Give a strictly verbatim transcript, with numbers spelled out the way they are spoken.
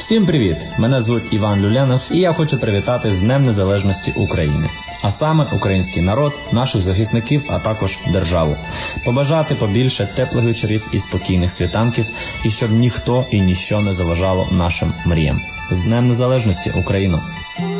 Всім привіт! Мене звуть Іван Люленов і я хочу привітати з Днем Незалежності України. А саме український народ, наших захисників, а також державу. Побажати побільше теплих вечорів і спокійних світанків, і щоб ніхто і ніщо не заважало нашим мріям. З Днем Незалежності, Україну!